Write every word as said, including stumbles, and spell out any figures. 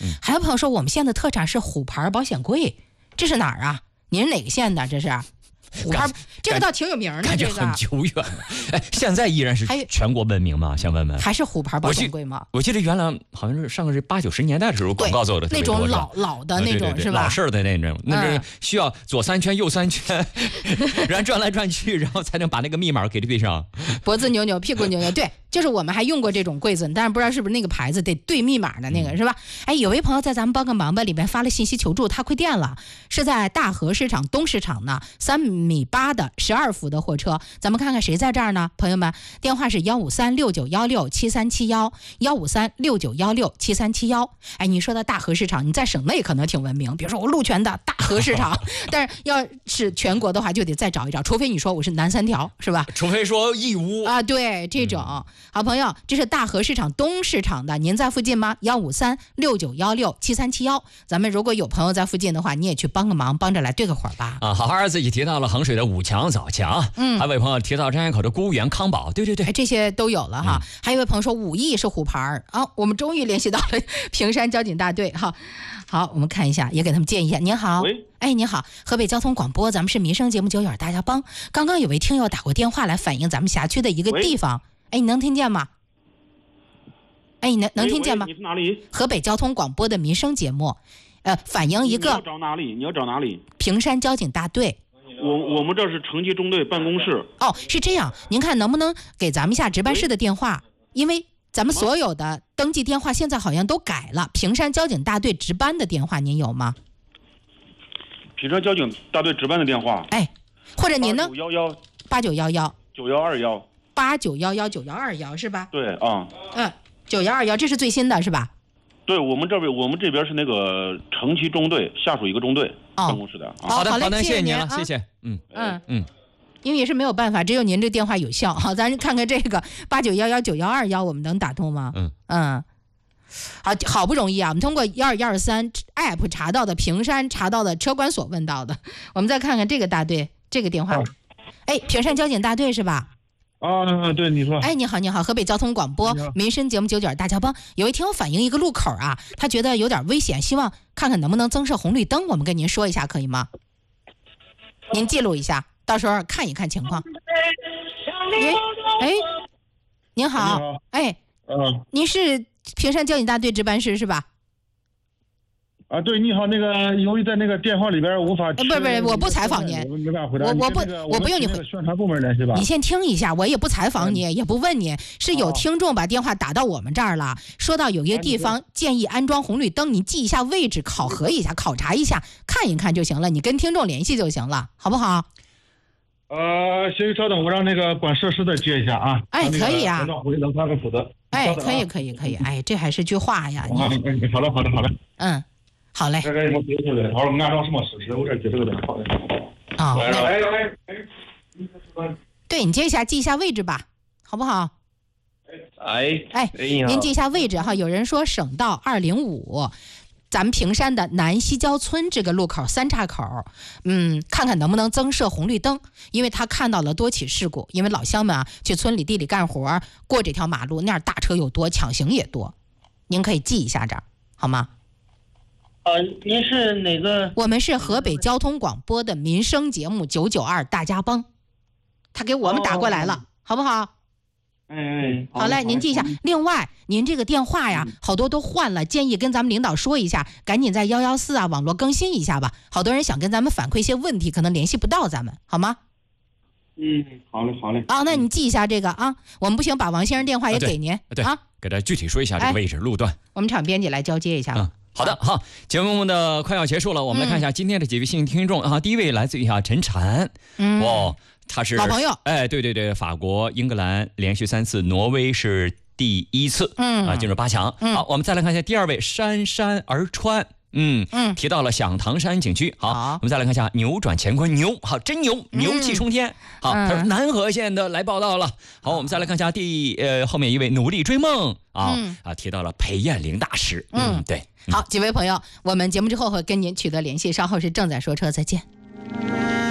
嗯、 还有朋友说我们县的特产是虎牌保险柜，这是哪儿啊？您是哪个县的？这是虎牌，这个倒挺有名的， 感觉很久远了。哎，现在依然是全国闻名吗？想问问， 还是虎牌保险柜吗？ 我记得原来好像是上个是八九十年代的时候广告做的那种老老的那种、 对对对是吧？ 老式儿的那种，那是需要左三圈右三圈，然后转来转去，然后才能把那个密码给对上。 脖子扭扭，屁股扭扭，对，就是我们还用过这种柜子，但是不知道是不是那个牌子得对密码的那个、嗯、是吧？哎，有位朋友在咱们帮个忙吧里边发了信息求助，他亏电了，是在大河市场东市场呢，三米八的十二伏的货车，咱们看看谁在这儿呢？朋友们，电话是幺五三六九幺六七三七幺，幺五三六九幺六七三七幺。哎，你说到大河市场，你在省内可能挺文明，比如说我鹿泉的大河市场，但是要是全国的话，就得再找一找，除非你说我是南三条，是吧？ 除非说义乌啊，对，这种、嗯、好朋友，这是大河市场东市场的，您在附近吗？幺五三六九幺六七三七幺。咱们如果有朋友在附近的话，你也去帮个忙，帮着来对个火吧。 啊，好好自己提到了衡水的五强早强，嗯，还有位朋友提到张家口的孤园康宝，对对对， 哎，这些都有了哈。嗯、还有一位朋友说武义是虎牌啊，我们终于联系到了平山交警大队哈。好，我们看一下，也给他们建议一下。您好， 喂， 哎，您好，河北交通广播，咱们是民生节目九九二大家帮。刚刚有位听友打过电话来反映咱们辖区的一个地方，哎，你能听见吗？哎，你能能听见吗？ 你是哪里？ 河北交通广播的民生节目，呃，反映一个。 你要找哪里？你要找哪里？ 平山交警大队。 我我们这是城际中队办公室。 哦，是这样，您看能不能给咱们一下值班室的电话？因为咱们所有的登记电话现在好像都改了，平山交警大队值班的电话您有吗？ 平山交警大队值班的电话。 哎，或者您呢？ 八九幺幺八九幺幺九幺二幺八九幺幺九幺二幺是吧？ 对啊。 嗯，九幺二幺这是最新的是吧？ 对，我们这边我们这边是那个城旗中队下属一个中队、哦、办公室的、啊。 好的，好的，谢谢您了， 啊、 谢谢。嗯嗯嗯， 因为也是没有办法，只有您这电话有效。好，咱看看这个八九幺幺九幺二幺，我们能打通吗？ 嗯嗯，好好不容易啊，我们通过幺二幺二三 app 查到的，平山查到的，车管所问到的。我们再看看这个大队这个电话，哎、啊，平山交警大队是吧？ 啊，对，你说。 哎，你好，你好，河北交通广播民生节目九九二大家帮，有一听友反映一个路口啊，他觉得有点危险，希望看看能不能增设红绿灯，我们跟您说一下可以吗？您记录一下，到时候看一看情况。哎，哎，您好，哎， 嗯， 您是平山交警大队值班室是吧？ 啊，对，你好，那个由于在那个电话里边无法， 不是不是，我不采访您， 我没办法回答。 我我不我不用你回宣传部门联系吧。 你先听一下，我也不采访你，也不问你，是有听众把电话打到我们这儿了，说到有一个地方建议安装红绿灯，你记一下位置，考核一下，考察一下，看一看就行了，你跟听众联系就行了，好不好？ 呃，行，稍等，我让那个管设施的接一下啊。 哎，可以啊。 回能发个负责。 哎，可以可以可以，哎，这还是句话呀。 好的好的好的。 嗯。好嘞。 这个我接出来，好，按照什么实施？我这接这个电话。 啊。 哎哎哎。 对，你接一下，记一下位置吧，好不好？ 哎哎，您记一下位置哈。有人说省道二零五，咱们平山的南西郊村这个路口三岔口，嗯，看看能不能增设红绿灯，因为他看到了多起事故，因为老乡们啊去村里地里干活，过这条马路那样大车又多，抢行也多，您可以记一下这儿，好吗？ 呃，您是哪个？ 我们是河北交通广播的民生节目九九二大家帮，他给我们打过来了，哦、好不好？ 哎哎， 好嘞，您记一下。另外，您这个电话呀，好多都换了，建议跟咱们领导说一下，赶紧在幺幺四啊网络更新一下吧。好多人想跟咱们反馈一些问题，可能联系不到咱们，好吗？ 嗯，好嘞，好嘞。 啊，那你记一下这个啊，我们不行，把王先生电话也给您啊， 对，啊给他具体说一下这个位置、哎、路段。 我们场编辑来交接一下。 嗯好的，好，节目的快要结束了，我们来看一下今天的几位幸运听众、嗯、啊。第一位来自于啊陈婵，嗯，哇，他是老朋友， 哎，对对对，法国、英格兰连续三次，挪威是第一次，嗯啊，进入八强。嗯、好，我们再来看一下第二位姗姗而川。嗯嗯，提到了响堂山景区。好，好我们再来看一下扭转乾坤牛，好，真牛，牛气冲天。嗯、好，他是南河县的来报道了。好，我们再来看一下第呃后面一位努力追梦啊、嗯、啊，提到了裴艳玲大师。嗯，嗯对。 好，几位朋友，我们节目之后会跟您取得联系，稍后是正在说车，再见。